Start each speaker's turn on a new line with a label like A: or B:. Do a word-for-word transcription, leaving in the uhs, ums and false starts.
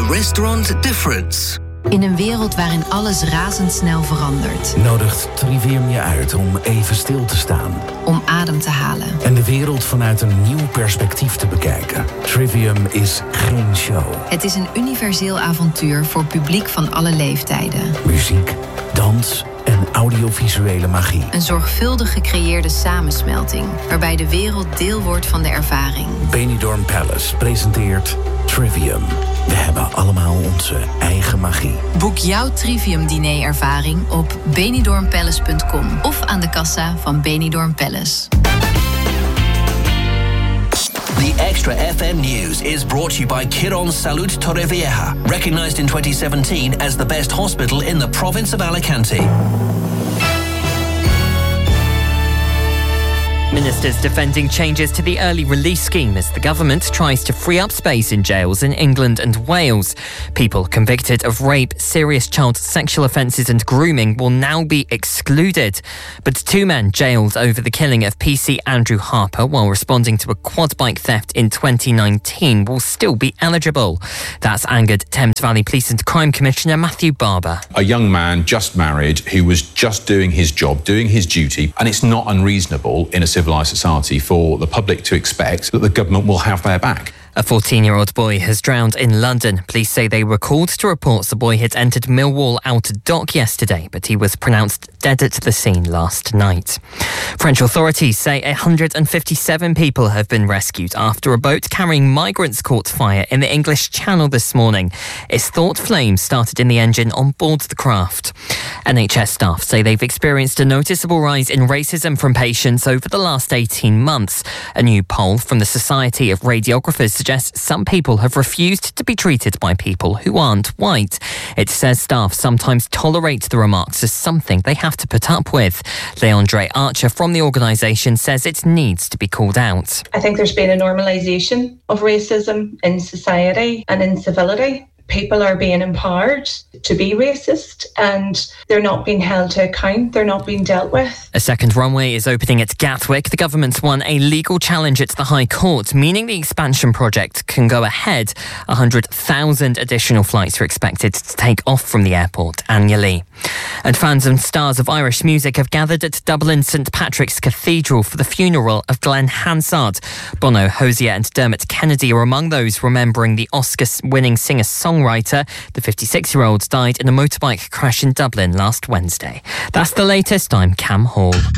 A: The Restaurant Difference.
B: In een wereld waarin alles razendsnel verandert.
C: Nodigt Trivium je uit om even stil te staan.
B: Om adem te halen.
C: En de wereld vanuit een nieuw perspectief te bekijken. Trivium is geen show.
B: Het is een universeel avontuur voor publiek van alle leeftijden.
C: Muziek, dans en audiovisuele magie.
B: Een zorgvuldig gecreëerde samensmelting, waarbij de wereld deel wordt van de ervaring.
C: Benidorm Palace presenteert Trivium. We hebben allemaal onze eigen magie.
B: Boek jouw Trivium-diner-ervaring op benidorm palace punt com of aan de kassa van Benidorm Palace.
A: The Extra F M News is brought to you by Quirón Salud Torrevieja, recognized in twenty seventeen as the best hospital in the province of Alicante.
D: Ministers defending changes to the early release scheme as the government tries to free up space in jails in England and Wales. People convicted of rape, serious child sexual offences and grooming will now be excluded. But two men jailed over the killing of P C Andrew Harper while responding to a quad bike theft in twenty nineteen will still be eligible. That's angered Thames Valley Police and Crime Commissioner Matthew Barber.
E: A young man just married who was just doing his job, doing his duty, and it's not unreasonable in a civilised society for the public to expect that the government will have their back.
D: A fourteen-year-old boy has drowned in London. Police say they were called to reports the boy had entered Millwall Outer Dock yesterday, but he was pronounced dead at the scene last night. French authorities say one hundred fifty-seven people have been rescued after a boat carrying migrants caught fire in the English Channel this morning. It's thought flames started in the engine on board the craft. N H S staff say they've experienced a noticeable rise in racism from patients over the last eighteen months. A new poll from the Society of Radiographers suggests some people have refused to be treated by people who aren't white. It says staff sometimes tolerate the remarks as something they have to put up with. Leandre Archer from the organisation says it needs to be called out.
F: I think there's been a normalisation of racism in society and in civility. People are being empowered to be racist and they're not being held to account, they're not being dealt with.
D: A second runway is opening at Gatwick. The government's won a legal challenge at the High Court, meaning the expansion project can go ahead. one hundred thousand additional flights are expected to take off from the airport annually. And fans and stars of Irish music have gathered at Dublin St Patrick's Cathedral for the funeral of Glenn Hansard. Bono, Hosier and Dermot Kennedy are among those remembering the Oscar-winning singer-songwriter. The fifty-six-year-old died in a motorbike crash in Dublin last Wednesday. That's the latest. I'm Cam Hall.